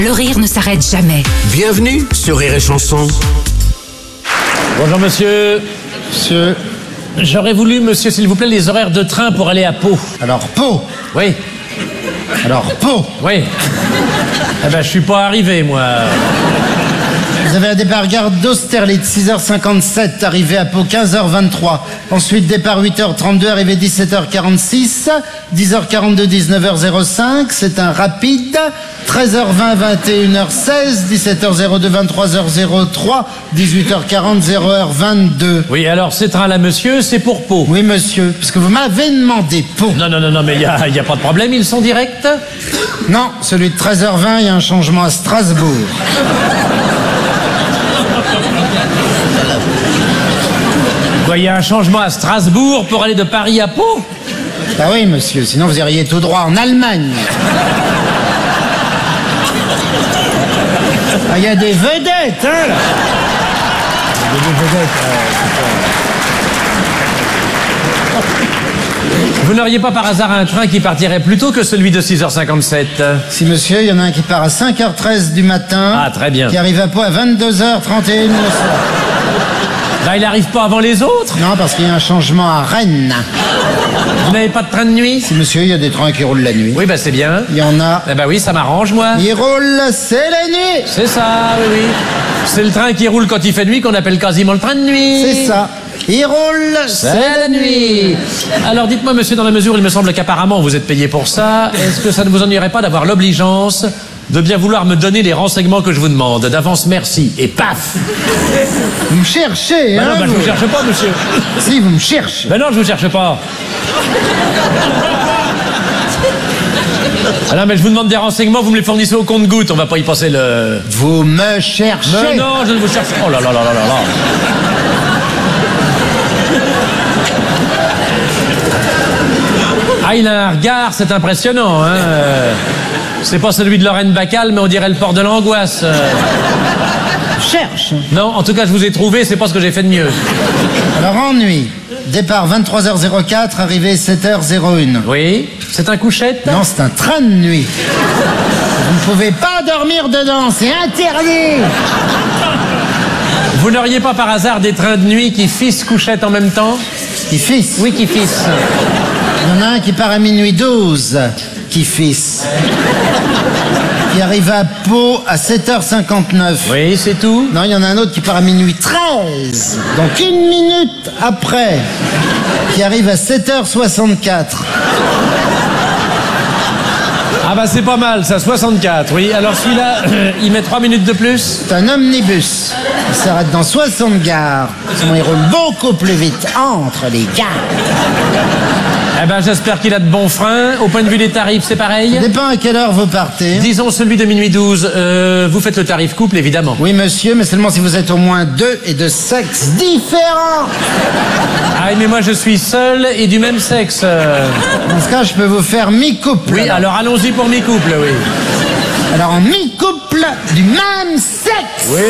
Le rire ne s'arrête jamais. Bienvenue sur Rire et Chanson. Bonjour monsieur. Monsieur. J'aurais voulu, monsieur, s'il vous plaît, les horaires de train pour aller à Pau. Alors, Pau. Oui. Alors, Pau. Oui. Eh ben, je suis pas arrivé, moi. Vous avez un départ gare d'Austerlitz, 6h57, arrivé à Pau, 15h23. Ensuite, départ 8h32, arrivé 17h46. 10h42, 19h05. C'est un rapide. 13h20, 21h16. 17h02, 23h03. 18h40, 0h22. Oui, alors, ces trains-là, monsieur, c'est pour Pau. Oui, monsieur, parce que vous m'avez demandé Pau. Non, mais il y a pas de problème, ils sont directs. Non, celui de 13h20, il y a un changement à Strasbourg. Il y a un changement à Strasbourg pour aller de Paris à Pau. Ah oui, monsieur, sinon vous iriez tout droit en Allemagne. Ah, il y a des vedettes, hein, là. Il y a des vedettes, Vous n'auriez pas par hasard un train qui partirait plus tôt que celui de 6h57? Si, monsieur, il y en a un qui part à 5h13 du matin. Ah, très bien. Qui arrive à Pau à 22h31 le soir. Là, il n'arrive pas avant les autres? Non, parce qu'il y a un changement à Rennes. Vous n'avez pas de train de nuit? Si, monsieur, il y a des trains qui roulent la nuit. Oui, bah c'est bien. Il y en a. Eh ben oui, ça m'arrange, moi. Ils roulent, c'est la nuit. C'est ça, oui. C'est le train qui roule quand il fait nuit qu'on appelle quasiment le train de nuit. C'est ça. Ils roulent, c'est la nuit. Alors dites-moi, monsieur, dans la mesure où il me semble qu'apparemment vous êtes payé pour ça, est-ce que ça ne vous ennuierait pas d'avoir l'obligeance de bien vouloir me donner les renseignements que je vous demande? D'avance, merci. Et paf! Vous me cherchez, hein? Non, je vous cherche pas, monsieur. Si, vous me cherchez. Non, je vous cherche pas. Ah non, mais je vous demande des renseignements, vous me les fournissez au compte-gouttes, on va pas y passer le... Vous me cherchez. Non, je ne vous cherche pas. Oh là là là là là là. Ah, il a un regard, c'est impressionnant, hein. C'est pas celui de Lorraine Bacal, mais on dirait le port de l'angoisse. Cherche. Non, en tout cas, je vous ai trouvé, c'est pas ce que j'ai fait de mieux. Alors, ennui. Départ 23h04, arrivée 7h01. Oui, c'est un couchette? Non, c'est un train de nuit. Vous ne pouvez pas dormir dedans, c'est interdit. Vous n'auriez pas par hasard des trains de nuit qui fissent couchette en même temps? Qui fissent? Oui, qui fissent. Il y en a un qui part à minuit 12, qui fisse. Qui arrive à Pau à 7h59. Oui, c'est tout? Non, il y en a un autre qui part à minuit 13. Donc 1 minute après. Qui arrive à 7h64. Ah bah c'est pas mal, ça, 64, oui. Alors celui-là, il met 3 minutes de plus? C'est un omnibus. Il s'arrête dans 60 gares. Sinon, il roule beaucoup plus vite entre les gares. Eh ben, j'espère qu'il a de bons freins. Au point de vue des tarifs, c'est pareil? Ça dépend à quelle heure vous partez. Disons celui de minuit 12. Vous faites le tarif couple, évidemment. Oui, monsieur, mais seulement si vous êtes au moins 2 et de sexe différents. Ah, mais moi, je suis seul et du même sexe. Dans ce cas, je peux vous faire mi-couple. Oui, alors allons-y pour mi-couple, oui. Alors, en mi-couple du même sexe. Oui.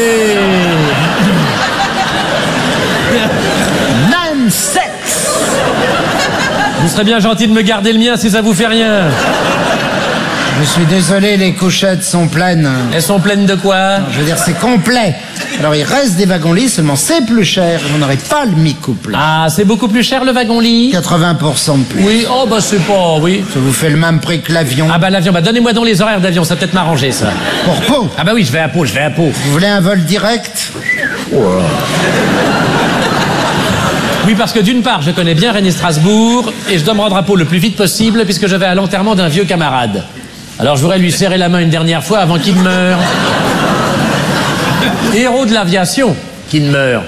Même sexe. Vous serez bien gentil de me garder le mien si ça vous fait rien. Je suis désolé, les couchettes sont pleines. Elles sont pleines de quoi? Je veux dire, c'est complet. Alors, il reste des wagons-lits, seulement c'est plus cher. Vous n'aurez pas le mi-couple. Ah, c'est beaucoup plus cher le wagon-lit? 80% de plus. Oui, oh bah c'est pas, oui. Ça vous fait le même prix que l'avion. Ah bah l'avion, bah donnez-moi donc les horaires d'avion, ça va peut-être m'arranger ça. Pour Pau. Ah bah oui, je vais à Pau. Vous voulez un vol direct? Oui, parce que d'une part, je connais bien Rennes et Strasbourg, et je dois me rendre à Pau le plus vite possible, puisque je vais à l'enterrement d'un vieux camarade. Alors je voudrais lui serrer la main une dernière fois avant qu'il meure. Héros de l'aviation, qu'il meurt.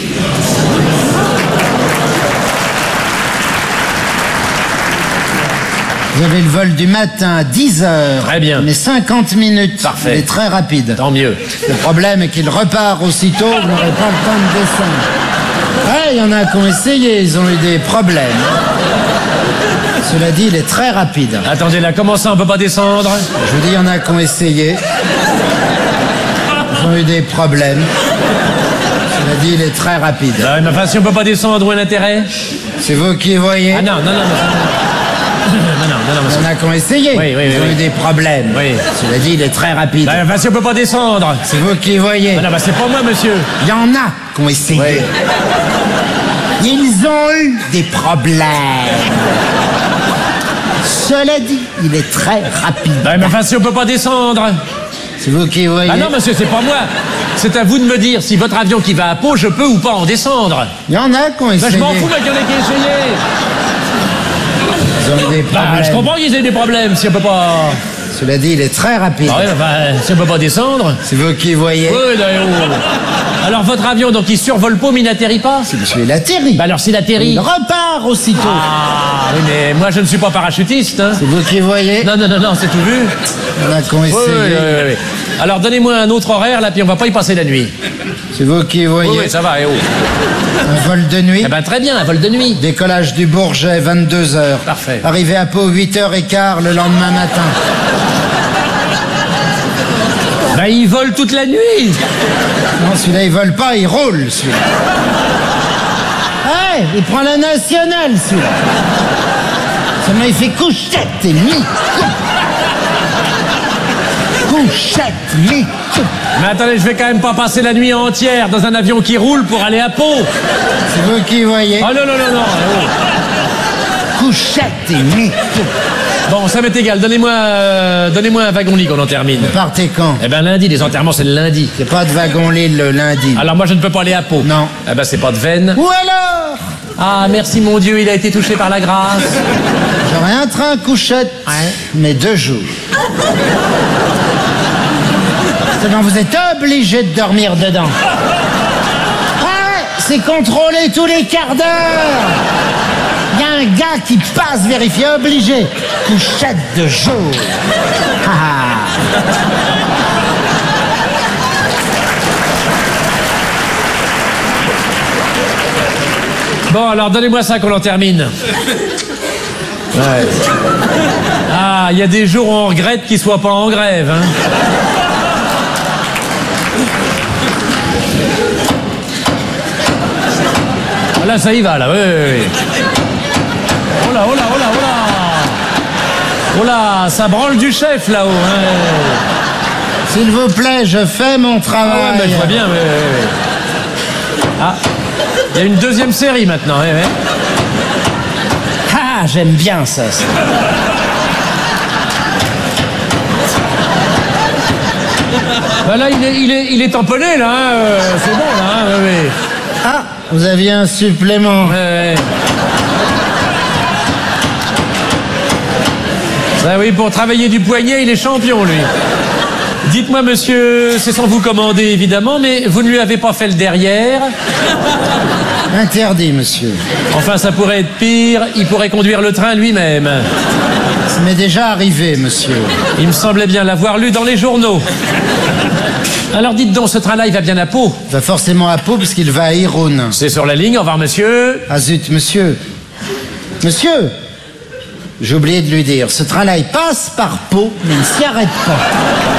Vous avez le vol du matin à 10h. Très bien. Mais 50 minutes. Parfait. Il est très rapide. Tant mieux. Le problème est qu'il repart aussitôt, vous n'aurez pas le temps de descendre. Ouais, il y en a qui ont essayé, ils ont eu des problèmes. Cela dit, il est très rapide. Attendez là, comment ça on peut pas descendre? Je vous dis, il y en a qui ont essayé. Ils ont eu des problèmes. Cela dit, il est très rapide. Mais enfin, si on peut pas descendre, où est l'intérêt? C'est vous qui voyez. Ah non. non, monsieur. Il y en a qui ont essayé. Oui, Ils ont eu des problèmes. Oui. Cela dit, il est très rapide. Enfin, si on peut pas descendre. C'est vous qui voyez. Non, c'est pas moi, monsieur. Il y en a qui ont essayé. Oui. Ils ont eu des problèmes. Cela dit, il est très rapide. Mais enfin, si on peut pas descendre. C'est vous qui voyez. Ah non, monsieur, c'est pas moi. C'est à vous de me dire si votre avion qui va à Pau, je peux ou pas en descendre. Il y en a qui ont essayé. Je m'en fous, qu'il y en ait qui ont essayé. Ils ont eu des problèmes. Je comprends qu'ils aient des problèmes si on peut pas... Cela dit, il est très rapide. Ah oui, enfin, si on peut pas descendre... C'est vous qui voyez. Oui, d'ailleurs. Alors, votre avion, donc, il survole Pau, mais il n'atterrit pas? Monsieur, il atterrit. Alors, s'il atterrit... Il repart aussitôt. Ah, oui, mais moi, je ne suis pas parachutiste, hein. C'est vous qui voyez. Non, c'est tout vu. Il y en a qui ont essayé. Oui. Alors, donnez-moi un autre horaire, là, puis on va pas y passer la nuit. C'est vous qui voyez. Oui, ça va, Un vol de nuit. Eh ben, très bien, un vol de nuit. Décollage du Bourget, 22h. Parfait. Arrivé à Pau, 8h15 le lendemain matin. Ben, il vole toute la nuit. Non, celui-là, il vole pas, il roule, celui-là. Ouais, il prend la nationale, celui-là. Seulement, il fait couchette et nuit. Couchette, nuit. Mais attendez, je vais quand même pas passer la nuit entière dans un avion qui roule pour aller à Pau. C'est vous qui voyez. Ah non. Couchette et nuit. Bon, ça m'est égal. Donnez-moi un wagon-lit qu'on en termine. Vous partez quand? Eh ben lundi, les enterrements, c'est le lundi. C'est pas de wagon-lit le lundi. Alors moi, je ne peux pas aller à Pau. Non. Eh ben, c'est pas de veine. Ou alors, Ah, merci mon Dieu, il a été touché par la grâce. j'aurai un train couchette, mais 2 jours. Seulement, vous êtes obligé de dormir dedans. Ah ouais, c'est contrôlé tous les quarts d'heure. Il y a un gars qui passe vérifier, obligé. Couchette de jour. Bon, alors donnez-moi ça qu'on en termine. Ouais. Ah, il y a des jours où on regrette qu'ils soient pas en grève, hein. Là, ça y va, là, oui. Oh là. Oh là, ça branle du chef, là-haut, hein. S'il vous plaît, je fais mon travail. Ah ouais, mais je vois bien, oui. Ah, il y a une deuxième série maintenant, oui. Ah, j'aime bien ça. Ben là, il est tamponné, là, hein. C'est bon, là, hein, oui. Ah, vous aviez un supplément. Ouais. Ah oui, pour travailler du poignet, il est champion, lui. Dites-moi, monsieur, c'est sans vous commander, évidemment, mais vous ne lui avez pas fait le derrière? Interdit, monsieur. Enfin, ça pourrait être pire, il pourrait conduire le train lui-même. Ça m'est déjà arrivé, monsieur. Il me semblait bien l'avoir lu dans les journaux. Alors dites donc, ce train-là, il va bien à Pau? Il va forcément à Pau parce qu'il va à Irun. C'est sur la ligne, au revoir, monsieur. Ah zut, monsieur. Monsieur, j'ai oublié de lui dire, ce train-là, il passe par Pau, mais il ne s'y arrête pas.